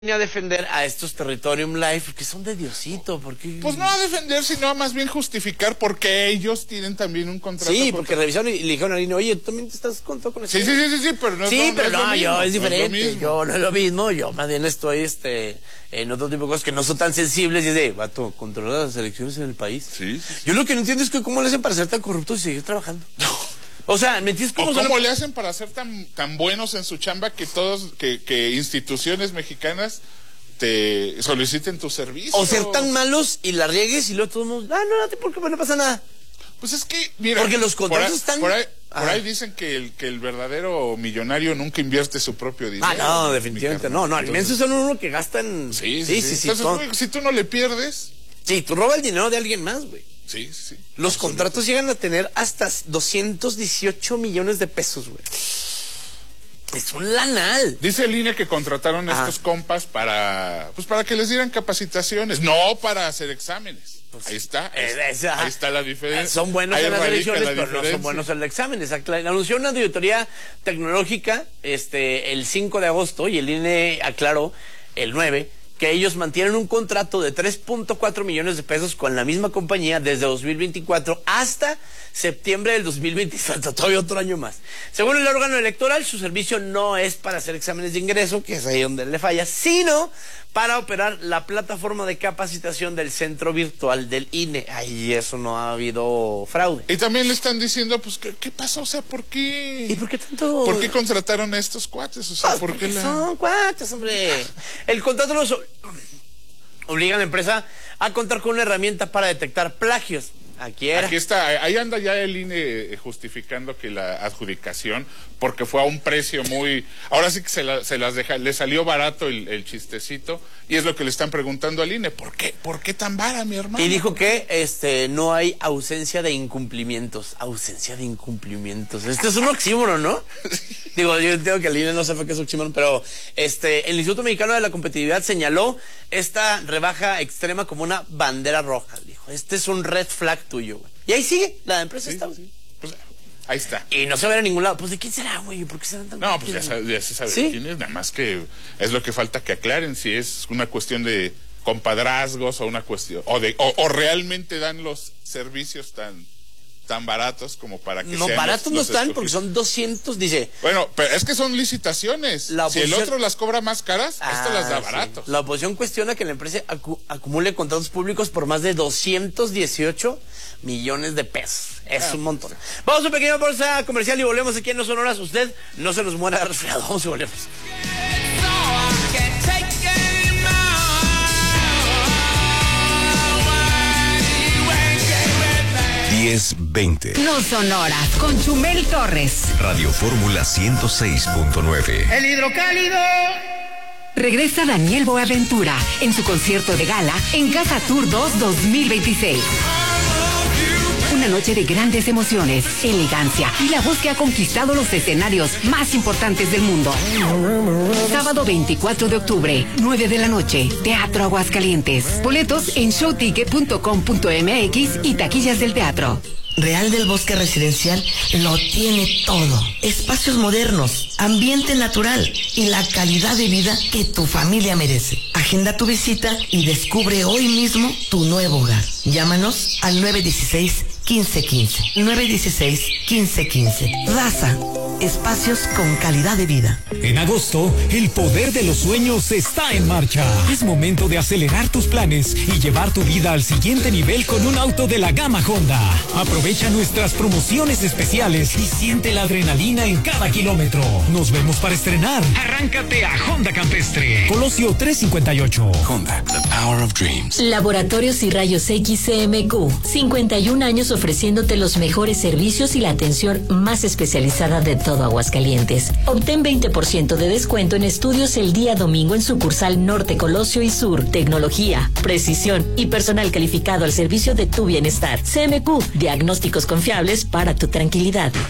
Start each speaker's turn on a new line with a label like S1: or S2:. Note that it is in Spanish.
S1: a defender a estos Territorium Live porque son de Diosito, porque
S2: pues no a defender, sino a más bien justificar porque ellos tienen también un contrato.
S1: Sí, porque revisaron y le dijeron a Aline, oye, tú también te estás contando con eso.
S2: Sí, pero no es
S1: sí,
S2: lo,
S1: pero no, yo es diferente,
S2: yo
S1: no es lo mismo, yo más bien estoy en otro tipo de cosas que no son tan sensibles y es de, vato, controlar las elecciones en el país.
S2: Sí.
S1: Yo lo que no entiendo es que cómo le hacen para ser tan corruptos y seguir trabajando. O sea, ¿me entiendes
S2: cómo le hacen para ser tan buenos en su chamba que instituciones mexicanas te soliciten tu servicio?
S1: O ser tan malos y la riegues y luego todo el mundo, porque no pasa nada.
S2: Pues es que, mira,
S1: porque los contratos están...
S2: Por ahí dicen que el verdadero millonario nunca invierte su propio dinero.
S1: No, definitivamente no. Al inmenso son uno que gastan...
S2: Sí. Entonces, si tú no le pierdes...
S1: Sí, tú robas el dinero de alguien más, güey.
S2: Sí.
S1: Los contratos llegan a tener hasta 218 millones de pesos, güey. Es un lanal.
S2: Dice el INE que contrataron a estos compas para que les dieran capacitaciones, no para hacer exámenes. Pues ahí está la diferencia.
S1: Son buenos en las elecciones, pero no son buenos en los exámenes. Anunció una auditoría tecnológica el 5 de agosto y el INE aclaró el 9 que ellos mantienen un contrato de 3.4 millones de pesos con la misma compañía desde 2024 hasta septiembre del 2024, todavía otro año más. Según el órgano electoral, su servicio no es para hacer exámenes de ingreso, que es ahí donde le falla, sino para operar la plataforma de capacitación del centro virtual del INE. Ahí eso no ha habido fraude.
S2: Y también le están diciendo, pues, ¿qué pasó? O sea, ¿por qué?
S1: ¿Y por qué tanto?
S2: ¿Por qué contrataron a estos cuates? O sea, ¿por qué
S1: son cuates, hombre? El contrato los obliga a la empresa a contar con una herramienta para detectar plagios. Aquí
S2: está, ahí anda ya el INE justificando que la adjudicación, porque fue a un precio muy... Ahora sí que le salió barato el chistecito, y es lo que le están preguntando al INE, ¿por qué tan vara, mi hermano?
S1: Y dijo que no hay ausencia de incumplimientos. Ausencia de incumplimientos. Este es un oxímoron, ¿no? Digo, yo entiendo que el INE no sabe qué es oxímoron, pero el Instituto Mexicano de la Competitividad señaló esta rebaja extrema como una bandera roja. Dijo, este es un red flag tuyo, güey. Y ahí sigue, la empresa está.
S2: Sí. Pues ahí está.
S1: Y no se ve a ningún lado. Pues, ¿de quién será, güey? ¿Por qué serán tan...
S2: No, pues ya se sabe de quién es. Nada más que es lo que falta que aclaren si es una cuestión de compadrazgos o una cuestión... O realmente dan los servicios tan baratos como para que
S1: no, baratos no están porque son 200, dice.
S2: Bueno, pero es que son licitaciones. Si el otro las cobra más caras, esto las da baratos.
S1: La oposición cuestiona que la empresa acumule contratos públicos por más de 218 millones de pesos. Es un montón. Vamos a un pequeño pausa comercial y volvemos aquí en No Sonoras. Usted no se nos muera de resfriado. Vamos y volvemos.
S3: 10:20.
S4: No Sonoras con Chumel Torres.
S3: Radio Fórmula 106.9.
S5: El hidrocálido.
S4: Regresa Daniel Boaventura en su concierto de gala en Casa Tour 2 2026. Una noche de grandes emociones, elegancia y la voz que ha conquistado los escenarios más importantes del mundo. Sábado 24 de octubre, 9 de la noche, Teatro Aguascalientes. Boletos en showticket.com.mx y taquillas del teatro.
S6: Real del Bosque Residencial lo tiene todo. Espacios modernos, ambiente natural y la calidad de vida que tu familia merece. Agenda tu visita y descubre hoy mismo tu nuevo hogar. Llámanos al 916-1515. 916-1515. Raza, espacios con calidad de vida.
S7: En agosto, el poder de los sueños está en marcha. Es momento de acelerar tus planes y llevar tu vida al siguiente nivel con un auto de la gama Honda. Aprovecha nuestras promociones especiales y siente la adrenalina en cada kilómetro. Nos vemos para estrenar. Arráncate a Honda Campestre. Colosio 358.
S3: Honda, the power of dreams.
S8: Laboratorios y Rayos X CMQ. 51 años ofreciéndote los mejores servicios y la atención más especializada de todo Aguascalientes. Obtén 20% de descuento en estudios el día domingo en sucursal Norte, Colosio y Sur. Tecnología, precisión y personal calificado al servicio de tu bienestar. CMQ, diagnósticos confiables para tu tranquilidad.